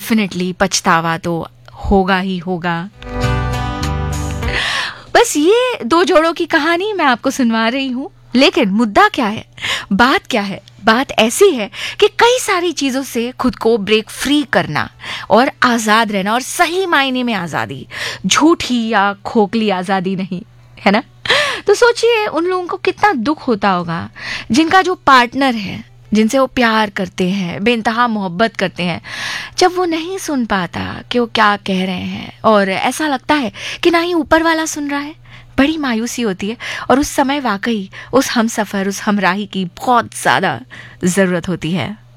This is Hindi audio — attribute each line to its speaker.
Speaker 1: डेफिनेटली पछतावा तो होगा ही होगा। बस ये दो जोड़ों की कहानी मैं आपको सुनवा रही हूँ, लेकिन मुद्दा क्या है, बात क्या है? बात ऐसी है कि कई सारी चीजों से खुद को ब्रेक फ्री करना और आजाद रहना, और सही मायने में आजादी, झूठी या खोखली आजादी नहीं, है ना? तो सोचिए उन लोगों को कितना दुख होता होगा जिनका जो पार्टनर है, जिनसे वो प्यार करते हैं, बेइंतहा मोहब्बत करते हैं, जब वो नहीं सुन पाता कि वो क्या कह रहे हैं, और ऐसा लगता है कि ना ही ऊपर वाला सुन रहा है। बड़ी मायूसी होती है, और उस समय वाकई उस हमसफर, उस हमराही की बहुत ज़्यादा ज़रूरत होती है।